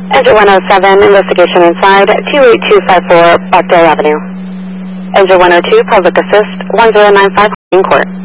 Engine 107, investigation inside 28254 Buckdale Avenue. Engine 102, public assist 1095 in court.